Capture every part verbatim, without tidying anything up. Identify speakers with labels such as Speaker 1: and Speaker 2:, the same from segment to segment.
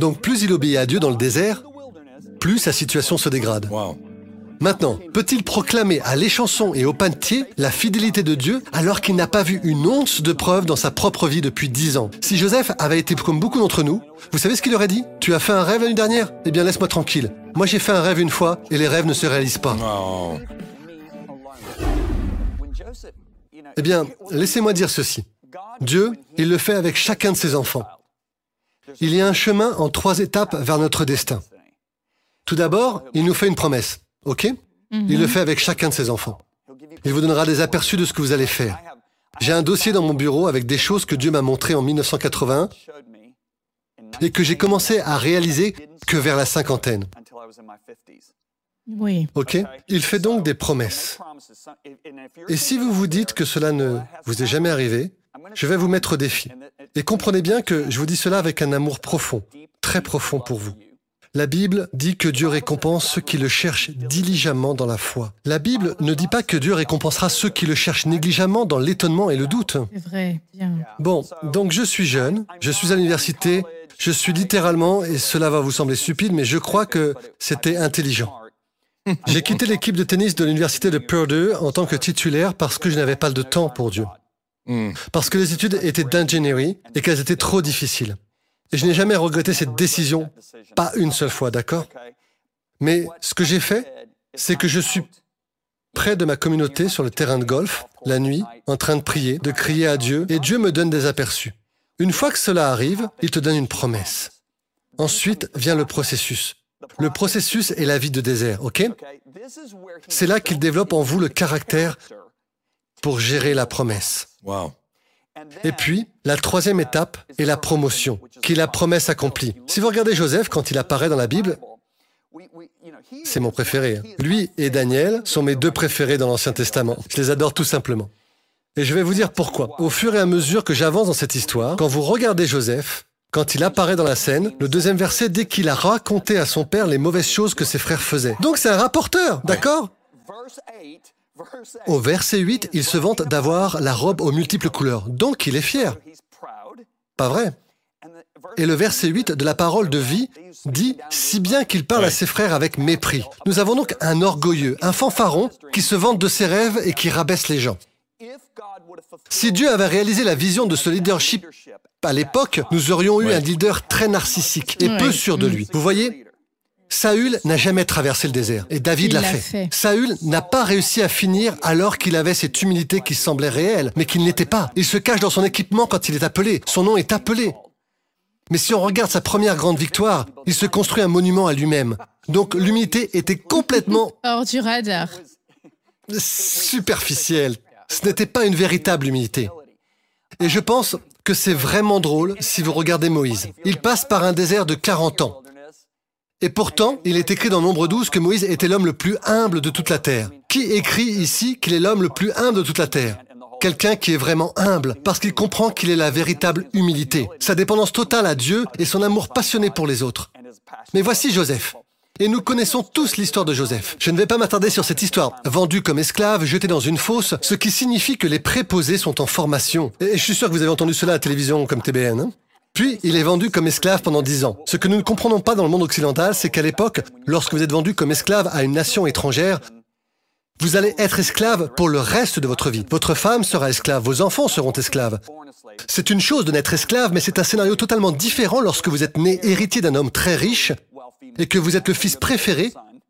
Speaker 1: Donc plus il obéit à Dieu dans le désert, plus sa situation se dégrade.
Speaker 2: Wow.
Speaker 1: Maintenant, peut-il proclamer à l'échanson et au panetier la fidélité de Dieu alors qu'il n'a pas vu une once de preuve dans sa propre vie depuis dix ans? Si Joseph avait été comme beaucoup d'entre nous, vous savez ce qu'il aurait dit? Tu as fait un rêve la nuit dernière? Eh bien laisse-moi tranquille. Moi j'ai fait un rêve une fois et les rêves ne se réalisent pas.
Speaker 2: Oh.
Speaker 1: Eh bien, laissez-moi dire ceci. Dieu, il le fait avec chacun de ses enfants. Il y a un chemin en trois étapes vers notre destin. Tout d'abord, il nous fait une promesse. OK? Mm-hmm. Il le fait avec chacun de ses enfants. Il vous donnera des aperçus de ce que vous allez faire. J'ai un dossier dans mon bureau avec des choses que Dieu m'a montrées en mille neuf cent quatre-vingt-un et que j'ai commencé à réaliser que vers la cinquantaine.
Speaker 3: Oui.
Speaker 1: OK? Il fait donc des promesses. Et si vous vous dites que cela ne vous est jamais arrivé, je vais vous mettre au défi. Et comprenez bien que je vous dis cela avec un amour profond, très profond pour vous. La Bible dit que Dieu récompense ceux qui le cherchent diligemment dans la foi. La Bible ne dit pas que Dieu récompensera ceux qui le cherchent négligemment dans l'étonnement et le doute.
Speaker 3: C'est vrai, bien.
Speaker 1: Bon, donc je suis jeune, je suis à l'université, je suis littéralement, et cela va vous sembler stupide, mais je crois que c'était intelligent. J'ai quitté l'équipe de tennis de l'université de Purdue en tant que titulaire parce que je n'avais pas de temps pour Dieu.
Speaker 2: Mm.
Speaker 1: Parce que les études étaient d'ingénierie et qu'elles étaient trop difficiles. Et je n'ai jamais regretté cette décision, pas une seule fois, d'accord? Mais ce que j'ai fait, c'est que je suis près de ma communauté sur le terrain de golf, la nuit, en train de prier, de crier à Dieu, et Dieu me donne des aperçus. Une fois que cela arrive, il te donne une promesse. Ensuite vient le processus. Le processus est la vie de désert, OK? C'est là qu'il développe en vous le caractère pour gérer la promesse.
Speaker 2: Wow.
Speaker 1: Et puis, la troisième étape est la promotion, qui est la promesse accomplie. Si vous regardez Joseph, quand il apparaît dans la Bible, c'est mon préféré. Lui et Daniel sont mes deux préférés dans l'Ancien Testament. Je les adore tout simplement. Et je vais vous dire pourquoi. Au fur et à mesure que j'avance dans cette histoire, quand vous regardez Joseph, quand il apparaît dans la scène, le deuxième verset dit qu'il a raconté à son père les mauvaises choses que ses frères faisaient. Donc c'est un rapporteur, d'accord? Au verset huit, il se vante d'avoir la robe aux multiples couleurs. Donc il est fier. Pas vrai? Et le verset huit de la parole de vie dit « si bien qu'il parle à ses frères avec mépris ». Nous avons donc un orgueilleux, un fanfaron qui se vante de ses rêves et qui rabaisse les gens. Si Dieu avait réalisé la vision de ce leadership à l'époque, nous aurions eu un leader très narcissique et peu sûr de lui. Vous voyez? Saül n'a jamais traversé le désert, et David l'a fait.
Speaker 3: fait.
Speaker 1: Saül n'a pas réussi à finir alors qu'il avait cette humilité qui semblait réelle, mais qui ne l'était pas. Il se cache dans son équipement quand il est appelé. Son nom est appelé. Mais si on regarde sa première grande victoire, il se construit un monument à lui-même. Donc l'humilité était complètement
Speaker 3: Hors du radar.
Speaker 1: superficielle. Ce n'était pas une véritable humilité. Et je pense que c'est vraiment drôle si vous regardez Moïse. Il passe par un désert de quarante ans. Et pourtant, il est écrit dans Nombre douze que Moïse était l'homme le plus humble de toute la terre. Qui écrit ici qu'il est l'homme le plus humble de toute la terre? Quelqu'un qui est vraiment humble, parce qu'il comprend qu'il est la véritable humilité, sa dépendance totale à Dieu et son amour passionné pour les autres. Mais voici Joseph. Et nous connaissons tous l'histoire de Joseph. Je ne vais pas m'attarder sur cette histoire. Vendu comme esclave, jeté dans une fosse, ce qui signifie que les préposés sont en formation. Et je suis sûr que vous avez entendu cela à la télévision comme T B N, hein? Puis, il est vendu comme esclave pendant dix ans. Ce que nous ne comprenons pas dans le monde occidental, c'est qu'à l'époque, lorsque vous êtes vendu comme esclave à une nation étrangère, vous allez être esclave pour le reste de votre vie. Votre femme sera esclave, vos enfants seront esclaves. C'est une chose de n'être esclave, mais c'est un scénario totalement différent lorsque vous êtes né héritier d'un homme très riche et que vous êtes le fils préféré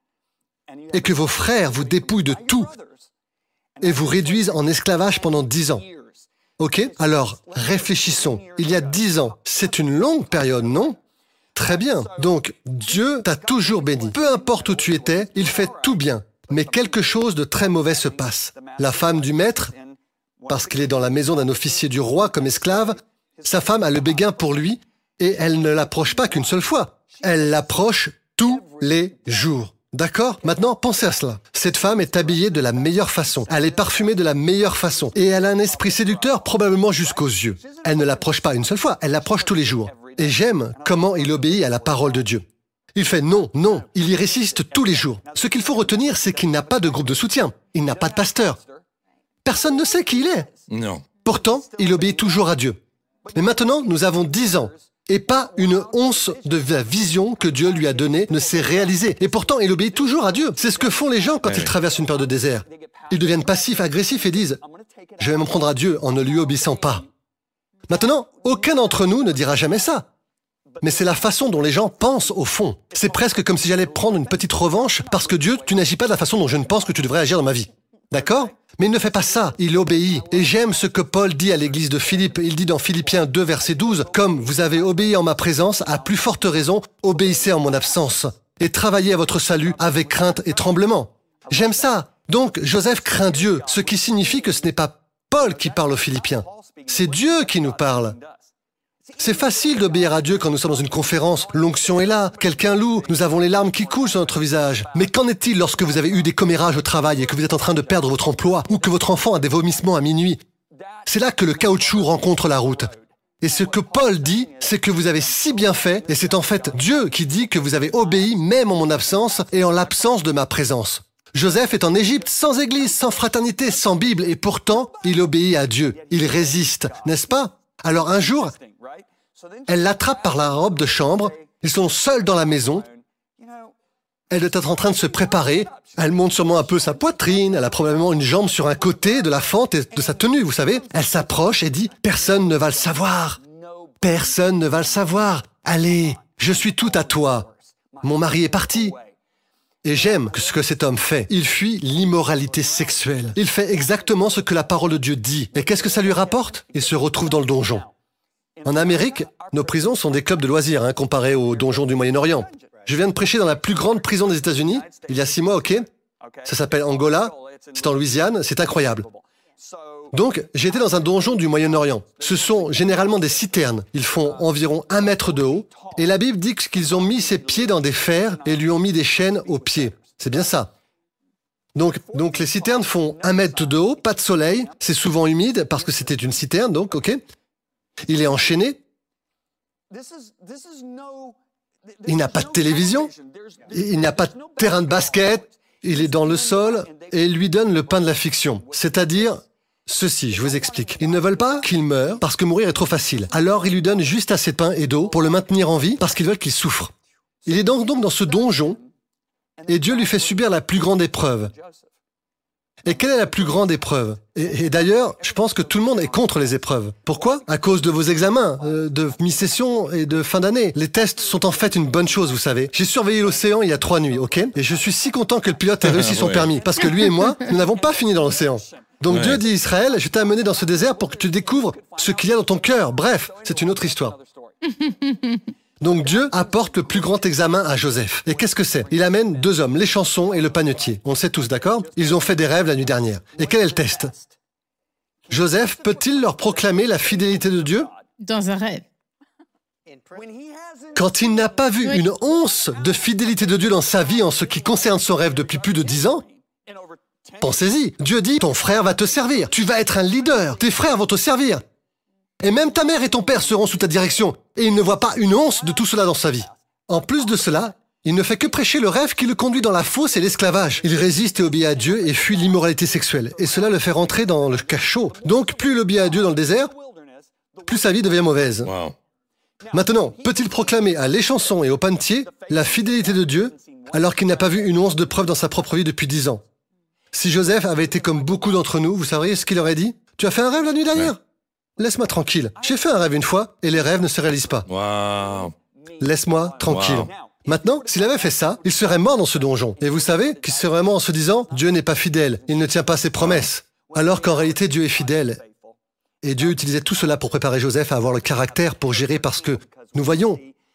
Speaker 1: et que vos frères vous dépouillent de tout et vous réduisent en esclavage pendant dix ans. OK? Alors, réfléchissons. Il y a dix ans, c'est une longue période, non? Très bien. Donc, Dieu t'a toujours béni. Peu importe où tu étais, il fait tout bien. Mais quelque chose de très mauvais se passe. La femme du maître, parce qu'il est dans la maison d'un officier du roi comme esclave, sa femme a le béguin pour lui et elle ne l'approche pas qu'une seule fois. Elle l'approche tous les jours. D'accord? Maintenant, pensez à cela. Cette femme est habillée de la meilleure façon. Elle est parfumée de la meilleure façon. Et elle a un esprit séducteur probablement jusqu'aux yeux. Elle ne l'approche pas une seule fois, elle l'approche tous les jours. Et j'aime comment il obéit à la parole de Dieu. Il fait non, non, il y résiste tous les jours. Ce qu'il faut retenir, c'est qu'il n'a pas de groupe de soutien. Il n'a pas de pasteur. Personne ne sait qui il est.
Speaker 2: Non.
Speaker 1: Pourtant, il obéit toujours à Dieu. Mais maintenant, nous avons dix ans. Et pas une once de la vision que Dieu lui a donnée ne s'est réalisée. Et pourtant, il obéit toujours à Dieu. C'est ce que font les gens quand
Speaker 2: Ouais.
Speaker 1: ils traversent une période de désert. Ils deviennent passifs, agressifs et disent « Je vais m'en prendre à Dieu en ne lui obéissant pas ». Maintenant, aucun d'entre nous ne dira jamais ça. Mais c'est la façon dont les gens pensent au fond. C'est presque comme si j'allais prendre une petite revanche parce que Dieu, tu n'agis pas de la façon dont je ne pense que tu devrais agir dans ma vie. D'accord ? Mais il ne fait pas ça, il obéit. Et j'aime ce que Paul dit à l'église de Philippe. Il dit dans Philippiens deux, verset douze, « Comme vous avez obéi en ma présence, à plus forte raison, obéissez en mon absence. Et travaillez à votre salut avec crainte et tremblement. » J'aime ça. Donc, Joseph craint Dieu, ce qui signifie que ce n'est pas Paul qui parle aux Philippiens. C'est Dieu qui nous parle. C'est facile d'obéir à Dieu quand nous sommes dans une conférence. L'onction est là, quelqu'un loue, nous avons les larmes qui coulent sur notre visage. Mais qu'en est-il lorsque vous avez eu des commérages au travail et que vous êtes en train de perdre votre emploi ou que votre enfant a des vomissements à minuit? C'est là que le caoutchouc rencontre la route. Et ce que Paul dit, c'est que vous avez si bien fait, et c'est en fait Dieu qui dit que vous avez obéi même en mon absence et en l'absence de ma présence. Joseph est en Égypte, sans église, sans fraternité, sans Bible, et pourtant, il obéit à Dieu. Il résiste, n'est-ce pas? Alors un jour, elle l'attrape par la robe de chambre, ils sont seuls dans la maison, elle est en train de se préparer, elle monte sûrement un peu sa poitrine, elle a probablement une jambe sur un côté de la fente et de sa tenue, vous savez. Elle s'approche et dit « Personne ne va le savoir, personne ne va le savoir, allez, je suis tout à toi, mon mari est parti. » Et j'aime ce que cet homme fait. Il fuit l'immoralité sexuelle. Il fait exactement ce que la parole de Dieu dit. Et qu'est-ce que ça lui rapporte? Il se retrouve dans le donjon. En Amérique, nos prisons sont des clubs de loisirs, hein, comparés aux donjons du Moyen-Orient. Je viens de prêcher dans la plus grande prison des États-Unis, il y a six mois, ok? Ça s'appelle Angola, c'est en Louisiane, c'est incroyable. Donc, j'ai été dans un donjon du Moyen-Orient. Ce sont généralement des citernes. Ils font environ un mètre de haut. Et la Bible dit qu'ils ont mis ses pieds dans des fers et lui ont mis des chaînes aux pieds. C'est bien ça. Donc, donc les citernes font un mètre de haut, pas de soleil. C'est souvent humide parce que c'était une citerne, donc, ok? Il est enchaîné. Il n'a pas de télévision. Il n'a pas de terrain de basket. Il est dans le sol et il lui donne le pain de la fiction. C'est-à-dire... Ceci, je vous explique. Ils ne veulent pas qu'il meure parce que mourir est trop facile. Alors ils lui donnent juste assez de pain et d'eau pour le maintenir en vie parce qu'ils veulent qu'il souffre. Il est donc, donc dans ce donjon et Dieu lui fait subir la plus grande épreuve. Et quelle est la plus grande épreuve? Et, et d'ailleurs, je pense que tout le monde est contre les épreuves. Pourquoi? À cause de vos examens, euh, de mi-session et de fin d'année. Les tests sont en fait une bonne chose, vous savez. J'ai surveillé l'océan il y a trois nuits, ok? Et je suis si content que le pilote ait réussi son
Speaker 2: Ouais.
Speaker 1: permis parce que lui et moi, nous n'avons pas fini dans l'océan. Donc
Speaker 2: Ouais.
Speaker 1: Dieu dit Israël, je t'ai amené dans ce désert pour que tu découvres ce qu'il y a dans ton cœur. Bref, c'est une autre histoire. Donc Dieu apporte le plus grand examen à Joseph. Et qu'est-ce que c'est? Il amène deux hommes, les chansons et le panetier. On le sait tous, d'accord? Ils ont fait des rêves la nuit dernière. Et quel est le test? Joseph peut-il leur proclamer la fidélité de Dieu?
Speaker 3: Dans un rêve.
Speaker 1: Quand il n'a pas vu
Speaker 3: Oui.
Speaker 1: une once de fidélité de Dieu dans sa vie en ce qui concerne son rêve depuis plus de dix ans? Pensez-y, Dieu dit, ton frère va te servir, tu vas être un leader, tes frères vont te servir. Et même ta mère et ton père seront sous ta direction, et il ne voit pas une once de tout cela dans sa vie. En plus de cela, il ne fait que prêcher le rêve qui le conduit dans la fosse et l'esclavage. Il résiste et obéit à Dieu et fuit l'immoralité sexuelle. Et cela le fait rentrer dans le cachot. Donc plus il obéit à Dieu dans le désert, plus sa vie devient mauvaise.
Speaker 2: Wow.
Speaker 1: Maintenant, peut-il proclamer à les chansons et au panetier la fidélité de Dieu alors qu'il n'a pas vu une once de preuve dans sa propre vie depuis dix ans? Si Joseph avait été comme beaucoup d'entre nous, vous savez ce qu'il aurait dit? Tu as fait un rêve la nuit dernière? Laisse-moi tranquille. J'ai fait un rêve une fois et les rêves ne se réalisent pas.
Speaker 2: Wow.
Speaker 1: Laisse-moi tranquille.
Speaker 2: Wow.
Speaker 1: Maintenant, s'il avait fait ça, il serait mort dans ce donjon. Et vous savez qu'il serait mort en se disant « Dieu n'est pas fidèle, il ne tient pas ses promesses ». Alors qu'en réalité, Dieu est fidèle. Et Dieu utilisait tout cela pour préparer Joseph à avoir le caractère pour gérer parce que, nous voyons,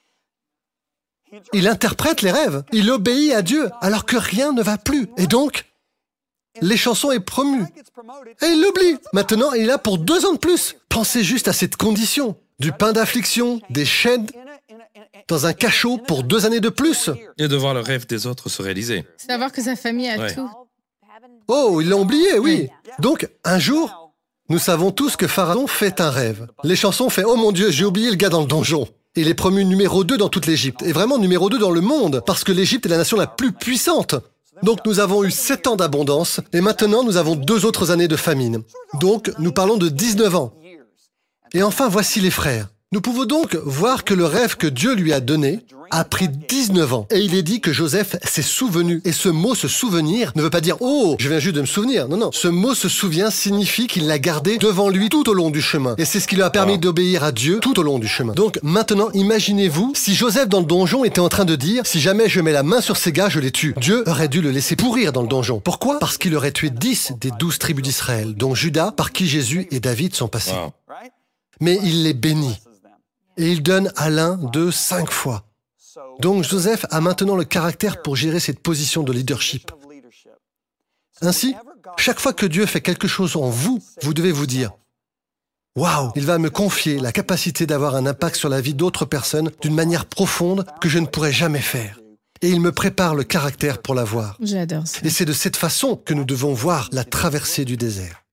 Speaker 1: il interprète les rêves, il obéit à Dieu alors que rien ne va plus. Et donc, les chansons est promu. Et il l'oublie. Maintenant, il est là pour deux ans de plus. Pensez juste à cette condition. Du pain d'affliction, des chaînes, dans un cachot pour deux années de plus.
Speaker 2: Et de voir le rêve des autres se réaliser.
Speaker 3: Savoir que sa famille a
Speaker 2: Ouais.
Speaker 3: tout.
Speaker 1: Oh, il l'a oublié, oui. Donc, un jour, nous savons tous que Pharaon fait un rêve. Les chansons fait « Oh mon Dieu, j'ai oublié le gars dans le donjon ». Il est promu numéro deux dans toute l'Égypte, et vraiment numéro deux dans le monde, parce que l'Égypte est la nation la plus puissante. Donc nous avons eu sept ans d'abondance, et maintenant nous avons deux autres années de famine. Donc nous parlons de dix-neuf ans. Et enfin, voici les frères. Nous pouvons donc voir que le rêve que Dieu lui a donné a pris dix-neuf ans. Et il est dit que Joseph s'est souvenu. Et ce mot « se souvenir » ne veut pas dire « Oh, je viens juste de me souvenir ». Non, non. Ce mot « se souvient » signifie qu'il l'a gardé devant lui tout au long du chemin. Et c'est ce qui lui a permis
Speaker 2: Wow.
Speaker 1: d'obéir à Dieu tout au long du chemin. Donc maintenant, imaginez-vous si Joseph dans le donjon était en train de dire « Si jamais je mets la main sur ces gars, je les tue ». Dieu aurait dû le laisser pourrir dans le donjon. Pourquoi? Parce qu'il aurait tué dix des douze tribus d'Israël, dont Judas, par qui Jésus et David sont passés.
Speaker 2: Wow.
Speaker 1: Mais il les bénit. Et il donne à l'un d'eux cinq fois. Donc Joseph a maintenant le caractère pour gérer cette position de leadership. Ainsi, chaque fois que Dieu fait quelque chose en vous, vous devez vous dire « Waouh, il va me confier la capacité d'avoir un impact sur la vie d'autres personnes d'une manière profonde que je ne pourrais jamais faire. Et il me prépare le caractère pour l'avoir. »
Speaker 3: J'adore ça.
Speaker 1: Et c'est de cette façon que nous devons voir la traversée du désert.